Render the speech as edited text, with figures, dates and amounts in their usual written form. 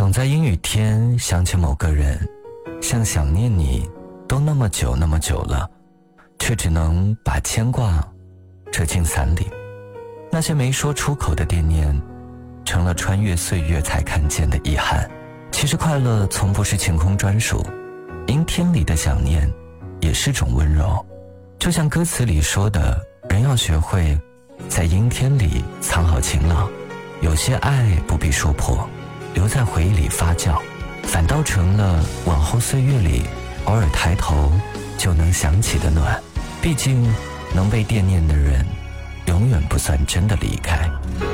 总在阴雨天想起某个人，像想念你都那么久那么久了，却只能把牵挂折进伞里。那些没说出口的惦念，成了穿越岁月才看见的遗憾。其实快乐从不是晴空专属，阴天里的想念也是种温柔。就像歌词里说的，人要学会在阴天里藏好晴朗，有些爱不必说破，留在回忆里发酵，反倒成了往后岁月里偶尔抬头就能想起的暖。毕竟能被惦念的人永远不算真的离开。